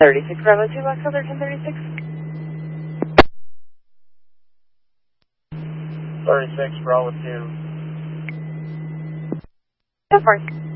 36 Bravo 2, Box 1336. 36 Bravo 2. Of course.